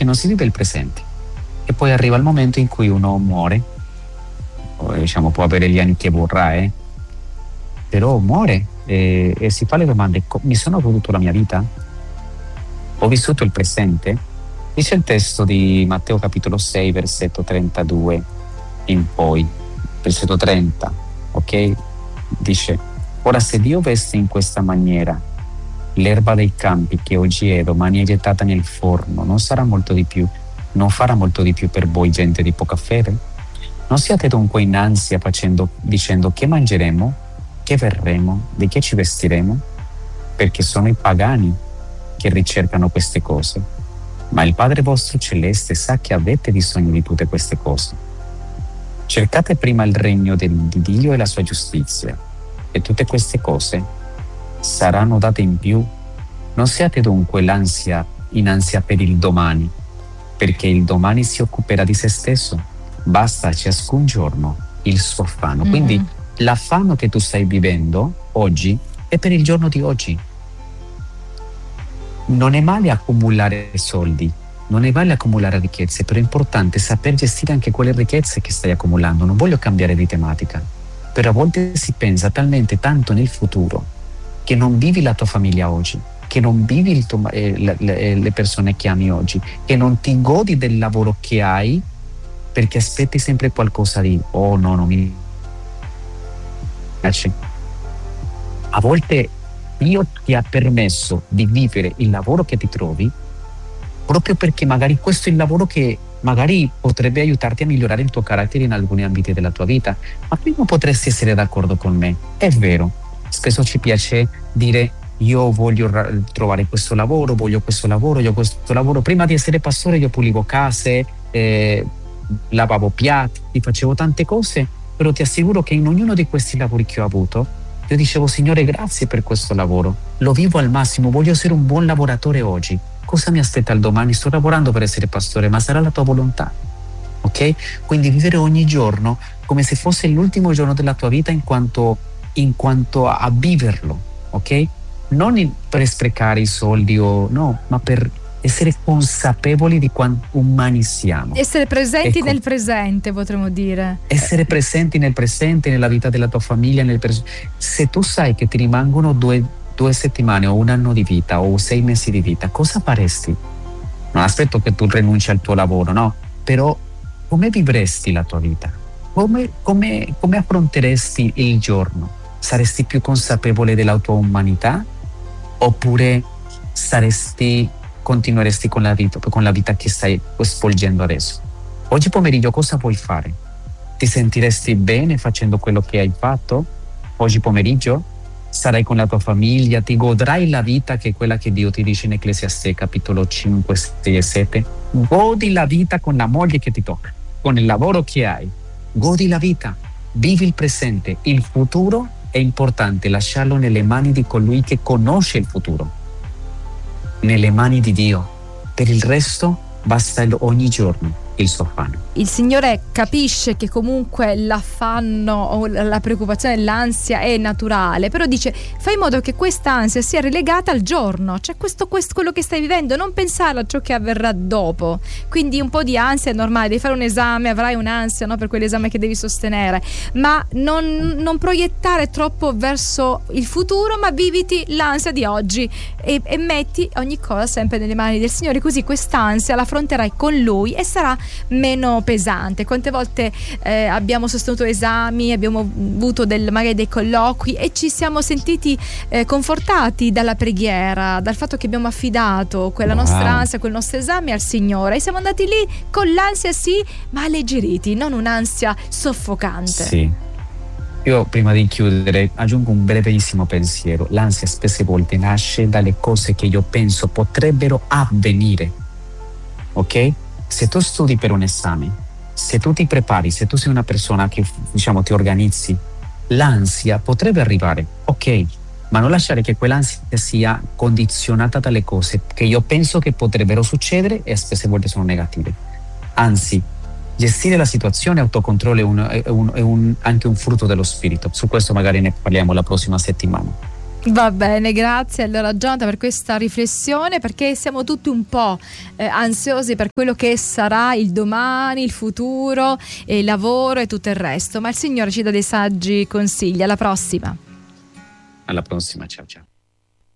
che non si vive il presente. E poi arriva il momento in cui uno muore, o, diciamo, può avere gli anni che vorrà, però muore e si fa le domande: mi sono goduto la mia vita? Ho vissuto il presente? Dice il testo di Matteo capitolo 6 versetto 32 in poi, versetto 30, ok? Dice: ora se Dio veste in questa maniera l'erba dei campi che oggi è, domani è gettata nel forno, non farà molto di più per voi, gente di poca fede? Non siate dunque in ansia dicendo: che mangeremo, che verremo, di che ci vestiremo? Perché sono i pagani che ricercano queste cose, ma il Padre vostro celeste sa che avete bisogno di tutte queste cose. Cercate prima il regno di Dio e la sua giustizia, e tutte queste cose saranno date in più. Non siate dunque in ansia per il domani, perché il domani si occuperà di se stesso. Basta a ciascun giorno il suo affanno. Quindi l'affanno che tu stai vivendo oggi è per il giorno di oggi. Non è male accumulare soldi, non è male accumulare ricchezze, però è importante saper gestire anche quelle ricchezze che stai accumulando. Non voglio cambiare di tematica, però a volte si pensa talmente tanto nel futuro che non vivi la tua famiglia oggi, che non vivi le persone che ami oggi, che non ti godi del lavoro che hai, perché aspetti sempre qualcosa di oh no, non mi piace. A volte Dio ti ha permesso di vivere il lavoro che ti trovi proprio perché magari questo è il lavoro che magari potrebbe aiutarti a migliorare il tuo carattere in alcuni ambiti della tua vita. Ma prima potresti essere d'accordo con me. È vero, spesso ci piace dire: io voglio trovare questo lavoro, voglio questo lavoro. Prima di essere pastore io pulivo case, lavavo piatti, facevo tante cose, però ti assicuro che in ognuno di questi lavori che ho avuto io dicevo: Signore, grazie per questo lavoro, lo vivo al massimo, voglio essere un buon lavoratore oggi. Cosa mi aspetta il domani? Sto lavorando per essere pastore, ma sarà la tua volontà, ok? Quindi vivere ogni giorno come se fosse l'ultimo giorno della tua vita in quanto a viverlo, ok? Non per sprecare i soldi ma per essere consapevoli di quanto umani siamo. Essere presenti nel presente, potremmo dire. Essere presenti nel presente, nella vita della tua famiglia. Se tu sai che ti rimangono due settimane o un anno di vita o 6 mesi di vita, cosa faresti? Non aspetto che tu rinunci al tuo lavoro, no? Però come vivresti la tua vita? Come affronteresti il giorno? Saresti più consapevole della tua umanità? Oppure continueresti con la vita che stai svolgendo adesso? Oggi pomeriggio cosa vuoi fare? Ti sentiresti bene facendo quello che hai fatto? Oggi pomeriggio sarai con la tua famiglia, ti godrai la vita che è quella che Dio ti dice in Ecclesiaste capitolo 5, 6 e 7. Godi la vita con la moglie che ti tocca, con il lavoro che hai. Godi la vita, vivi il presente. Il futuro è importante lasciarlo nelle mani di colui che conosce il futuro, nelle mani di Dio. Per il resto basta ogni giorno il suo affanno. Il Signore capisce che comunque l'affanno o la preoccupazione, l'ansia è naturale, però dice: fai in modo che questa ansia sia relegata al giorno, cioè questo quello che stai vivendo, non pensare a ciò che avverrà dopo. Quindi un po' di ansia è normale, devi fare un esame, avrai un'ansia, no, per quell'esame che devi sostenere, ma non proiettare troppo verso il futuro, ma viviti l'ansia di oggi e metti ogni cosa sempre nelle mani del Signore, così quest'ansia la affronterai con Lui e sarà meno pesante. Quante volte abbiamo sostenuto esami, abbiamo avuto magari dei colloqui e ci siamo sentiti confortati dalla preghiera, dal fatto che abbiamo affidato quella nostra ansia, quel nostro esame al Signore, e siamo andati lì con l'ansia sì, ma alleggeriti, non un'ansia soffocante. Sì. Io prima di chiudere aggiungo un brevissimo pensiero. L'ansia spesse volte nasce dalle cose che io penso potrebbero avvenire, ok? Se tu studi per un esame, se tu ti prepari, se tu sei una persona che ti organizzi, l'ansia potrebbe arrivare, ok, ma non lasciare che quell'ansia sia condizionata dalle cose che io penso che potrebbero succedere e spesse volte sono negative. Anzi, gestire la situazione, autocontrollo è anche un frutto dello spirito. Su questo magari ne parliamo la prossima settimana. Va bene, grazie allora Jonathan per questa riflessione, perché siamo tutti un po' ansiosi per quello che sarà il domani, il futuro, il lavoro e tutto il resto, ma il Signore ci dà dei saggi consigli. Alla prossima. Alla prossima, ciao ciao.